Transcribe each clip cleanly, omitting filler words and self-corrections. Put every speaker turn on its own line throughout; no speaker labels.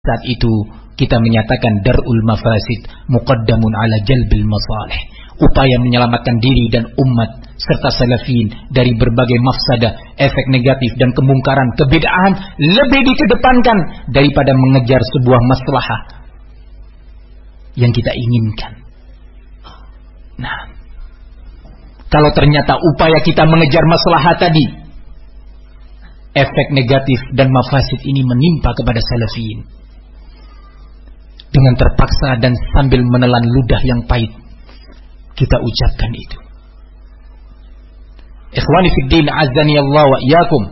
Saat itu kita menyatakan darul mafasid muqaddamun ala jalbil masalih. Upaya menyelamatkan diri dan umat serta salafin dari berbagai mafsadah, efek negatif dan kemungkaran, kebid'ahan lebih dikedepankan daripada mengejar sebuah maslahah yang kita inginkan. Nah, kalau ternyata upaya kita mengejar maslahah tadi, efek negatif dan mafasid ini menimpa kepada salafin, dengan terpaksa dan sambil menelan ludah yang pahit, kita ucapkan itu. Ikhwani fiddin, azani Allah wa iyyakum.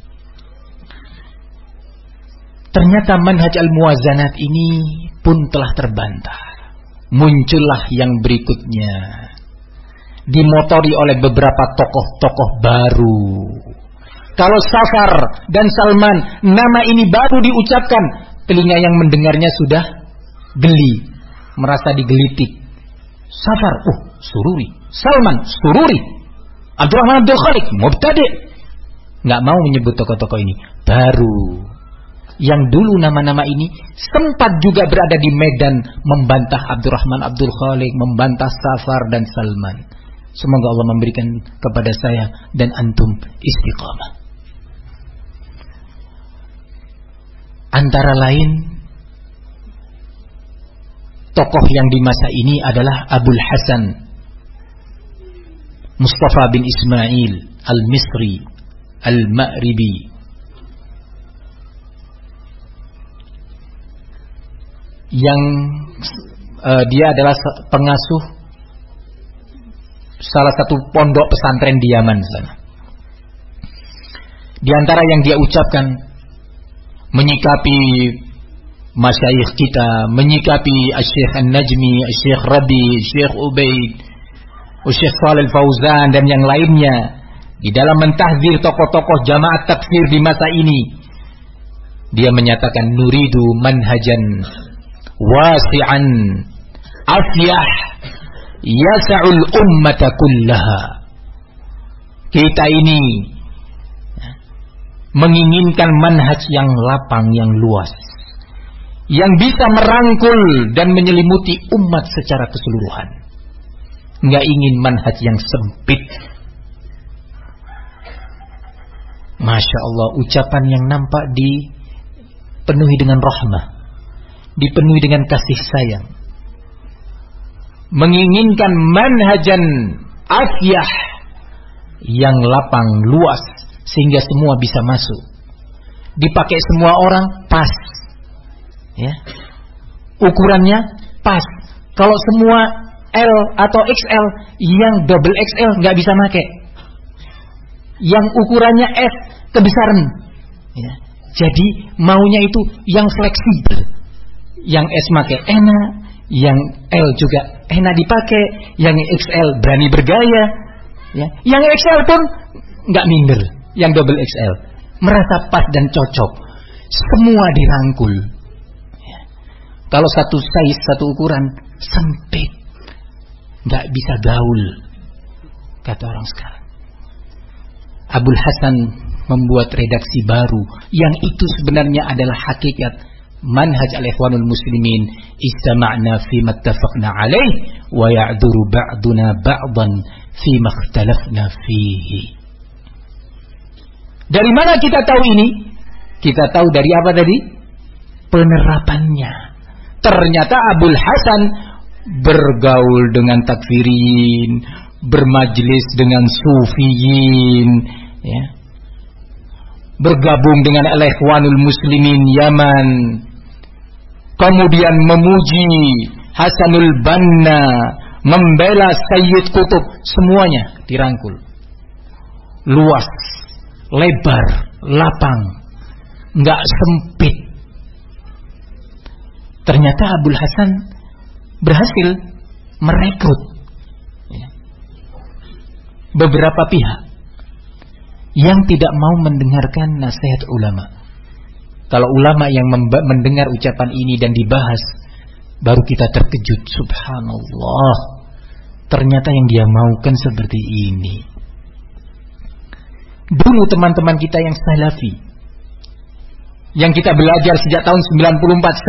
Ternyata manhaj al-muwazanat ini pun telah terbantah. Muncullah yang berikutnya, dimotori oleh beberapa tokoh-tokoh baru. Kalau Safar dan Salman, nama ini baru diucapkan, telinga yang mendengarnya sudah geli, merasa digelitik. Safar, sururi. Salman, sururi. Abdurrahman Abdul Khalik, mubtadi'. Nggak mau menyebut tokoh-tokoh ini. Baru. Yang dulu nama-nama ini sempat juga berada di medan membantah Abdurrahman Abdul Khalik, membantah Safar dan Salman. Semoga Allah memberikan kepada saya dan antum istiqamah. Antara lain, tokoh yang di masa ini adalah Abul Hasan Mustafa bin Ismail Al-Misri Al-Ma'ribi, yang dia adalah pengasuh salah satu pondok pesantren di Yaman sana. Di antara yang dia ucapkan menyikapi masyayikh kita, menyikapi Syekh An-Najmi, Syekh Rabi, Syekh Ubaid, Syekh Shalih Fauzan dan yang lainnya, di dalam mentahzir tokoh-tokoh jamaah takfir di masa ini, dia menyatakan nuridu manhajan wasi'an afyah yasa'ul ummata kullaha. Kita ini menginginkan manhaj yang lapang, yang luas, yang bisa merangkul dan menyelimuti umat secara keseluruhan. Nggak ingin manhaj yang sempit. Masya Allah, ucapan yang nampak dipenuhi dengan rahmah, dipenuhi dengan kasih sayang. Menginginkan manhajan afyah, yang lapang, luas, sehingga semua bisa masuk, dipakai semua orang, pas, ya, ukurannya pas. Kalau semua L atau XL, yang double XL nggak bisa pakai, yang ukurannya S kebesaran, ya. Jadi maunya itu yang fleksibel, yang S pakai enak, yang L juga enak dipakai, yang XL berani bergaya, ya. Yang XL pun nggak minder, yang double XL merasa pas dan cocok, semua dirangkul, ya. Kalau satu size, satu ukuran sempit, nggak bisa gaul, kata orang sekarang. Abul Hasan membuat redaksi baru, yang itu sebenarnya adalah hakikat manhaj al-ikhwanul muslimin, istama'na fi mattafaqna alaih wa ya'duru ba'duna ba'dan fi makhtalafna fihi. Dari mana kita tahu ini? Kita tahu dari apa tadi? Penerapannya. Ternyata Abul Hasan bergaul dengan takfirin, bermajlis dengan sufiyin, ya, bergabung dengan al-ikhwanul muslimin Yaman, kemudian memuji Hasanul Banna, membela Sayyid Qutb, semuanya dirangkul, luas, lebar, lapang, nggak sempit. Ternyata Abul Hasan berhasil merekrut, ya, beberapa pihak yang tidak mau mendengarkan nasihat ulama. Kalau ulama yang mendengar ucapan ini dan dibahas, baru kita terkejut, subhanallah, ternyata yang dia maukan seperti ini. Dulu teman-teman kita yang salafi yang kita belajar sejak tahun 94